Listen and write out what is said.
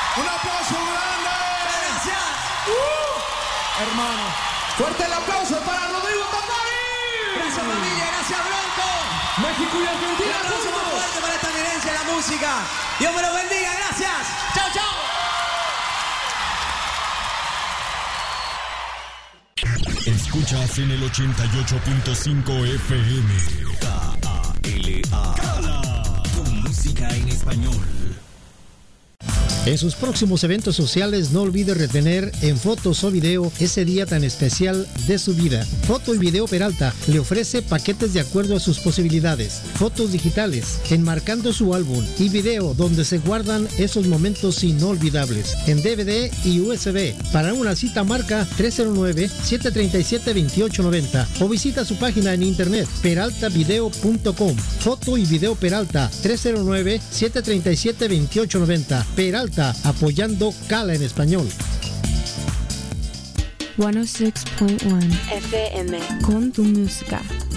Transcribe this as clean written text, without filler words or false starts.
Un aplauso grande. Gracias. Hermano, fuerte el aplauso para Rodrigo Tacari. Gracias familia, gracias Bronco. México y Argentina. Un aplauso más fuerte para esta eminencia de la música. Dios me lo bendiga, gracias. Chao, chao. Escuchas en el 88.5 FM. KALA. Con música en español. En sus próximos eventos sociales no olvide retener en fotos o video ese día tan especial de su vida. Foto y Video Peralta le ofrece paquetes de acuerdo a sus posibilidades. Fotos digitales, enmarcando su álbum, y video donde se guardan esos momentos inolvidables. En DVD y USB. Para una cita marca 309-737-2890 o visita su página en internet peraltavideo.com. Foto y Video Peralta 309-737-2890. Peralta, apoyando KALA en español. 106.1 FM con tu música.